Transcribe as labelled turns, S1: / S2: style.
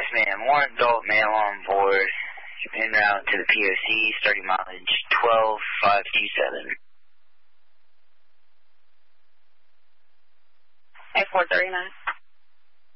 S1: ma'am. One adult male on board. En route to the POC, starting mileage 12,527.
S2: A439.